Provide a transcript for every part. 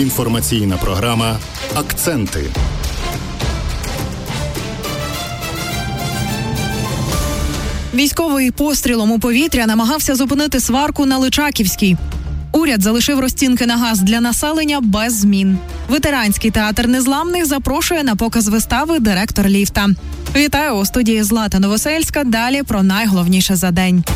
Інформаційна програма «Акценти». Військовий пострілом у повітря намагався зупинити сварку на Личаківській. Уряд залишив розцінки на газ для населення без змін. Ветеранський театр незламних запрошує на показ вистави «Директор ліфта». Вітаю у студії Злата Новосельська. Далі про найголовніше за день.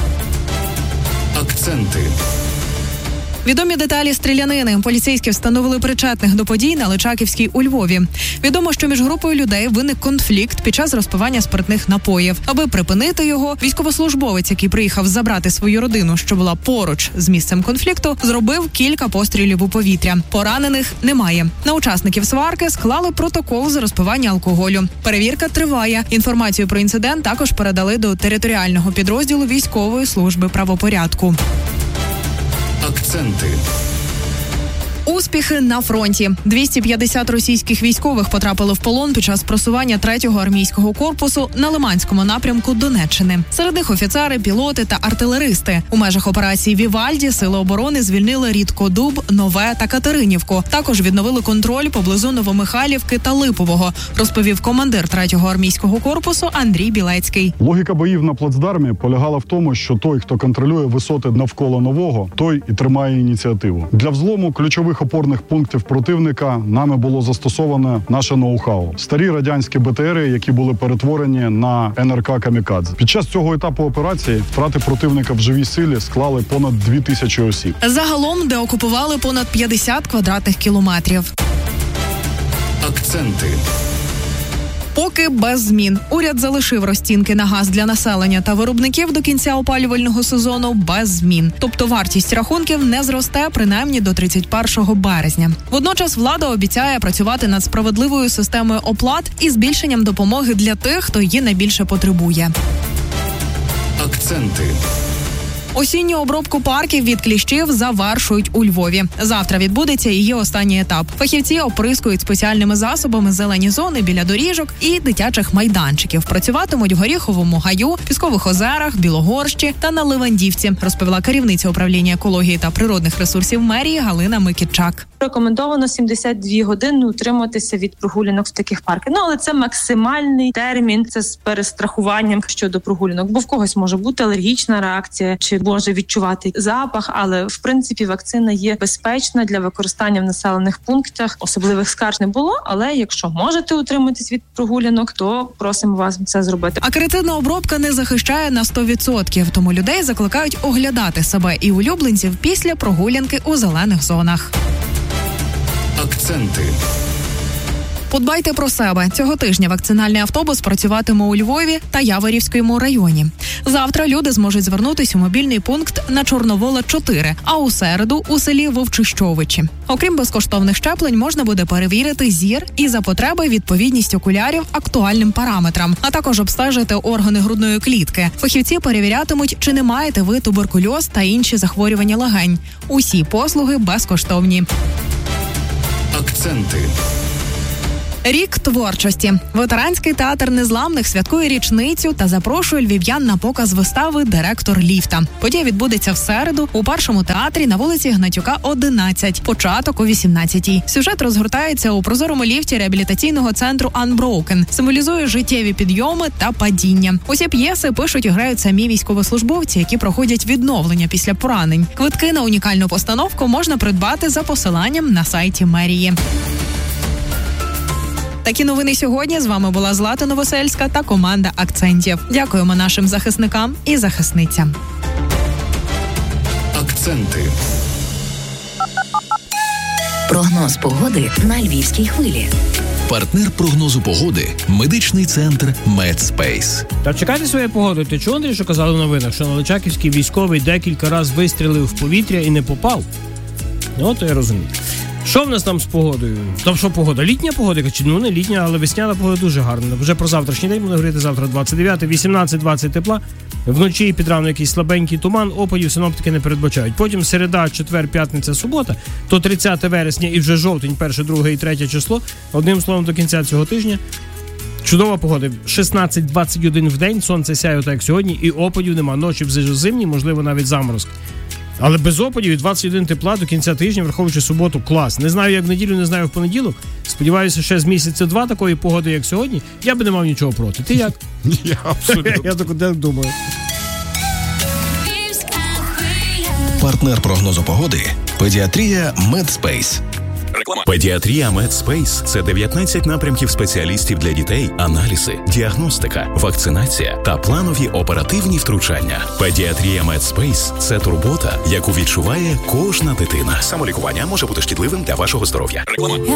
Акценти. Відомі деталі стрілянини. Поліцейські встановили причетних до подій на Личаківській у Львові. Відомо, що між групою людей виник конфлікт під час розпивання спиртних напоїв. Аби припинити його, військовослужбовець, який приїхав забрати свою родину, що була поруч з місцем конфлікту, зробив кілька пострілів у повітря. Поранених немає. На учасників сварки склали протокол за розпивання алкоголю. Перевірка триває. Інформацію про інцидент також передали до територіального підрозділу військової служби правопорядку. Акценти. Успіхи на фронті. 250 російських військових потрапили в полон під час просування 3-го армійського корпусу на Лиманському напрямку Донеччини. Серед них офіцери, пілоти та артилеристи. У межах операції «Вівальді» сили оборони звільнили Рідкодуб, Нове та Катеринівку. Також відновили контроль поблизу Новомихайлівки та Липового, розповів командир 3-го армійського корпусу Андрій Білецький. Логіка боїв на плацдармі полягала в тому, що той, хто контролює висоти навколо Нового, той і тримає ініціативу. Для взлому ключових опорних пунктів противника нами було застосоване наше ноу-хау. Старі радянські БТРи, які були перетворені на НРК «Камікадзе». Під час цього етапу операції втрати противника в живій силі склали понад 2000 осіб. Загалом деокупували понад 50 квадратних кілометрів. Акценти. Поки без змін. Уряд залишив розцінки на газ для населення та виробників до кінця опалювального сезону без змін. Тобто вартість рахунків не зросте принаймні до 31 березня. Водночас влада обіцяє працювати над справедливою системою оплат і збільшенням допомоги для тих, хто її найбільше потребує. Акценти. Осінню обробку парків від кліщів завершують у Львові. Завтра відбудеться її останній етап. Фахівці оприскують спеціальними засобами зелені зони біля доріжок і дитячих майданчиків. Працюватимуть в Горіховому гаю, Піскових озерах, Білогорщі та на Ливандівці, розповіла керівниця управління екології та природних ресурсів мерії Галина Микітчак. Рекомендовано 72 години утримуватися від прогулянок в таких парках. Але це максимальний термін, це з перестрахуванням щодо прогулянок. Бо в когось може бути алергічна реакція, чи може відчувати запах, але в принципі вакцина є безпечна для використання в населених пунктах. Особливих скарг не було, але якщо можете утриматись від прогулянок, то просимо вас це зробити. Акарицидна обробка не захищає на 100%, тому людей закликають оглядати себе і улюбленців після прогулянки у зелених зонах. Акценти. Подбайте про себе. Цього тижня вакцинальний автобус працюватиме у Львові та Яворівському районі. Завтра люди зможуть звернутися у мобільний пункт на Чорновола 4, а у середу у селі Вовчищовичі. Окрім безкоштовних щеплень, можна буде перевірити зір і за потреби відповідність окулярів актуальним параметрам, а також обстежити органи грудної клітки. Фахівці перевірятимуть, чи не маєте ви туберкульоз та інші захворювання легень. Усі послуги безкоштовні. Акценти. Рік творчості. Ветеранський театр незламних святкує річницю та запрошує львів'ян на показ вистави «Директор ліфта». Подія відбудеться в середу у першому театрі на вулиці Гнатюка, 11. Початок о 18-й. Сюжет розгортається у прозорому ліфті реабілітаційного центру Unbroken. Символізує життєві підйоми та падіння. Усі п'єси пишуть і грають самі військовослужбовці, які проходять відновлення після поранень. Квитки на унікальну постановку можна придбати за посиланням на сайті мерії. Такі новини сьогодні. З вами була Злата Новосельська та команда «Акцентів». Дякуємо нашим захисникам і захисницям. Акценти. Прогноз погоди на Львівській хвилі. Партнер прогнозу погоди – медичний центр «Медспейс». Та чекайте своєї погоди. Ти чув, Андрій, що казали в новинах, що на Личаківській військовий декілька разів вистрілив в повітря і не попав? То я розумію. Що в нас там з погодою? Там що погода? Літня погода? Чи не літня, але весняна погода дуже гарна. Вже про завтрашній день буде говорити. Завтра 29, 18-20 тепла. Вночі під ранок якийсь слабенький туман, опадів синоптики не передбачають. Потім середа, четвер, п'ятниця, субота, то 30 вересня і вже жовтень, 1, 2 і 3 число. Одним словом, до кінця цього тижня чудова погода. 16-21 в день, сонце сяє так як сьогодні, і опадів нема. Ночі вже зимні, можливо навіть заморозки. Але без опадів і 21 тепла до кінця тижня, враховуючи суботу, клас. Не знаю, як в неділю, не знаю в понеділок. Сподіваюся, ще з місяця-два такої погоди, як сьогодні, я би не мав нічого проти. Ти як? Я абсолютно. Я так думаю. Партнер прогнозу погоди – педіатрія Медспейс. Педіатрія Медспейс – це 19 напрямків спеціалістів для дітей, аналізи, діагностика, вакцинація та планові оперативні втручання. Педіатрія Медспейс – це турбота, яку відчуває кожна дитина. Самолікування може бути шкідливим для вашого здоров'я.